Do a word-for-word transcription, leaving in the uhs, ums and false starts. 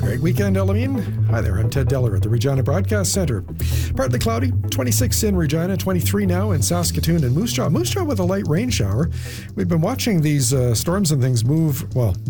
Great weekend, Elamine. Hi there, I'm Ted Deller at the Regina Broadcast Centre. Partly cloudy, twenty-six in Regina, twenty-three now in Saskatoon and Moose Jaw. Moose Jaw with a light rain shower. We've been watching these uh, storms and things move, well,